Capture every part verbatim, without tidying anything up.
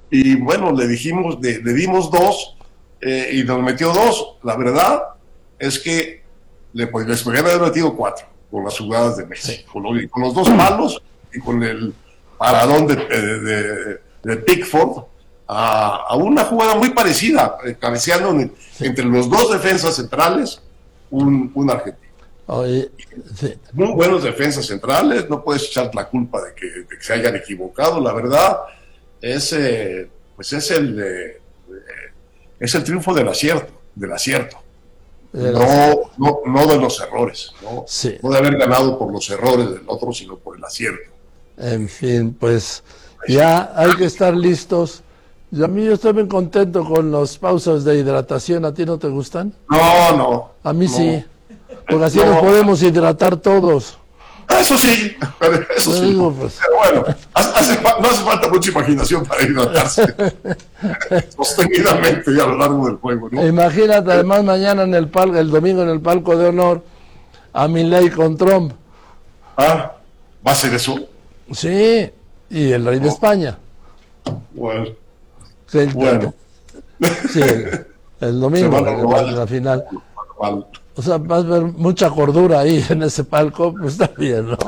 y bueno, le dijimos, le, le dimos dos eh, y nos metió dos. La verdad es que le, pues, les podrían haber metido cuatro con las jugadas de Messi, sí. con, lo, con los dos palos y con el paradón de, de, de, de Pickford a, a una jugada muy parecida, eh, cabeceando en, sí. entre los dos defensas centrales, un, un argentino. Oye, sí. Muy buenos defensas centrales, no puedes echar la culpa de que, de que se hayan equivocado. La verdad es, eh, pues es el de, es el triunfo del acierto, del acierto. De no, no, no de los errores, ¿no? Sí. No de haber ganado por los errores del otro, sino por el acierto. En fin, pues ya hay que estar listos. Yo, a mí yo estoy bien contento con las pausas de hidratación. ¿A ti no te gustan? No, no. A mí no. sí, porque así no. nos podemos hidratar todos. Eso sí, eso sí. Digo, pues. Pero bueno, hace, no hace falta mucha imaginación para hidratarse sostenidamente y a lo largo del juego, ¿no? Imagínate además mañana en el palco, el domingo en el palco de honor, a Milei con Trump. Ah, ¿va a ser eso? Sí, y el rey de España. Bueno. Sí, bueno. Sí, el, el domingo, la, la final. Mal. O sea, vas a ver mucha cordura ahí en ese palco, pues está bien, ¿no?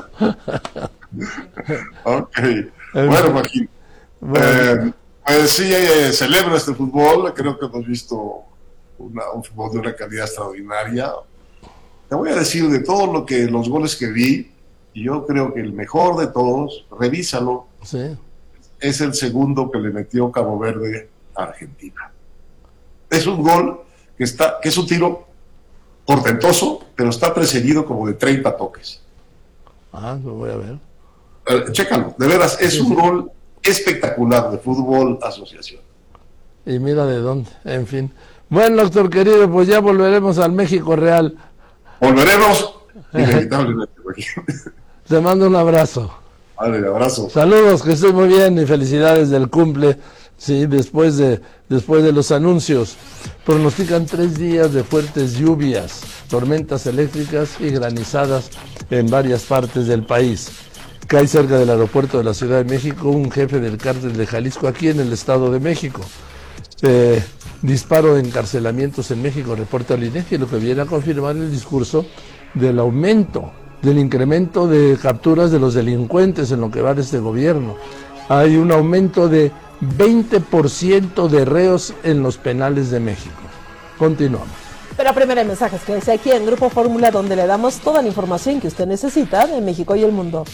Ok. Bueno, Joaquín. Bueno. Eh, pues sí, eh, celebro este fútbol. Creo que hemos visto una, un fútbol de una calidad extraordinaria. Te voy a decir de todo lo que, los goles que vi, y yo creo que el mejor de todos, revísalo, sí. es el segundo que le metió Cabo Verde a Argentina. Es un gol que está, que es un tiro portentoso, pero está precedido como de treinta toques. Ah, lo voy a ver. Eh, chécalo, de veras, es sí, un sí. gol espectacular de fútbol asociación. Y mira de dónde, en fin. Bueno, doctor querido, pues ya volveremos al México real. Volveremos, inevitablemente. Te mando un abrazo. Vale, abrazo. Saludos, que estés muy bien y felicidades del cumple. Sí, después de, después de los anuncios. Pronostican tres días de fuertes lluvias, tormentas eléctricas y granizadas en varias partes del país. Cae cerca del aeropuerto de la Ciudad de México un jefe del cártel de Jalisco, aquí en el Estado de México. Eh, disparo de encarcelamientos en México, reporta el INEGI, lo que viene a confirmar el discurso del aumento, del incremento de capturas de los delincuentes en lo que va de este gobierno. Hay un aumento de veinte por ciento de reos en los penales de México. Continuamos. Pero primero hay mensajes que dice aquí en Grupo Fórmula, donde le damos toda la información que usted necesita de México y el mundo.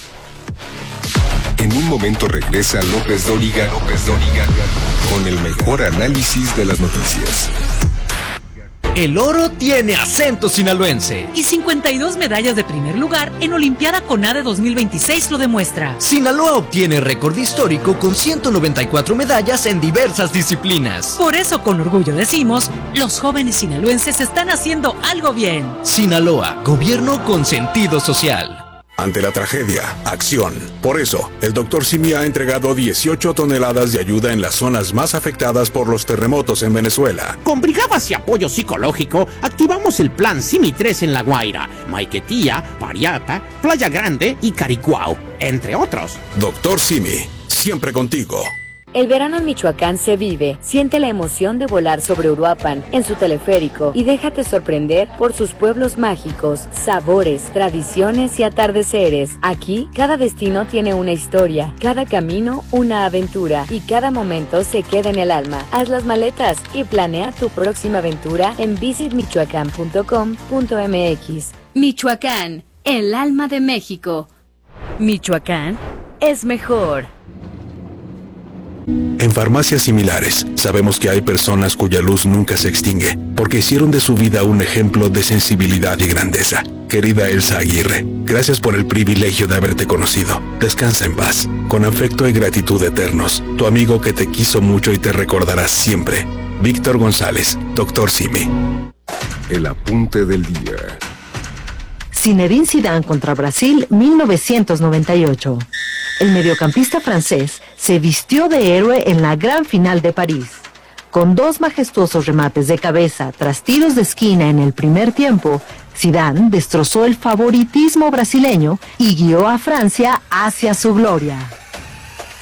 En un momento regresa López Dóriga, López Dóriga, con el mejor análisis de las noticias. El oro tiene acento sinaloense. Y cincuenta y dos medallas de primer lugar en Olimpiada CONADE dos mil veintiséis lo demuestra. Sinaloa obtiene récord histórico con ciento noventa y cuatro medallas en diversas disciplinas. Por eso con orgullo decimos, los jóvenes sinaloenses están haciendo algo bien. Sinaloa, gobierno con sentido social. Ante la tragedia, acción. Por eso, el doctor Simi ha entregado dieciocho toneladas de ayuda en las zonas más afectadas por los terremotos en Venezuela. Con brigadas y apoyo psicológico, activamos el plan Simi tres en La Guaira, Maiquetía, Pariata, Playa Grande y Caricuao, entre otros. Doctor Simi, siempre contigo. El verano en Michoacán se vive. Siente la emoción de volar sobre Uruapan en su teleférico y déjate sorprender por sus pueblos mágicos, sabores, tradiciones y atardeceres. Aquí, cada destino tiene una historia, cada camino una aventura y cada momento se queda en el alma. Haz las maletas y planea tu próxima aventura en visit michoacán punto com punto m x. Michoacán, el alma de México. Michoacán es mejor. En farmacias similares, sabemos que hay personas cuya luz nunca se extingue, porque hicieron de su vida un ejemplo de sensibilidad y grandeza. Querida Elsa Aguirre, gracias por el privilegio de haberte conocido. Descansa en paz. Con afecto y gratitud eternos, tu amigo que te quiso mucho y te recordará siempre. Víctor González, doctor Simi. El apunte del día. Zinedine Zidane contra Brasil, mil novecientos noventa y ocho. El mediocampista francés se vistió de héroe en la gran final de París. Con dos majestuosos remates de cabeza tras tiros de esquina en el primer tiempo, Zidane destrozó el favoritismo brasileño y guió a Francia hacia su gloria.